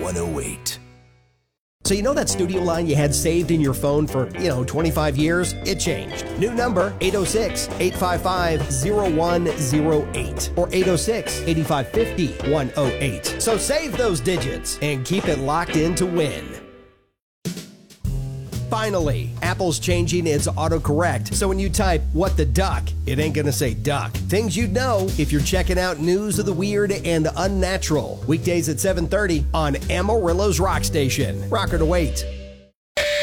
108. So you know that studio line you had saved in your phone for, 25 years? It changed. New number, 806-855-0108 or 806-8550-108. So save those digits and keep it locked in to win. Finally, Apple's changing its autocorrect, so when you type, "what the duck," it ain't gonna say duck. Things you'd know if you're checking out news of the weird and unnatural. Weekdays at 7:30 on Amarillo's Rock Station. Rocker to wait.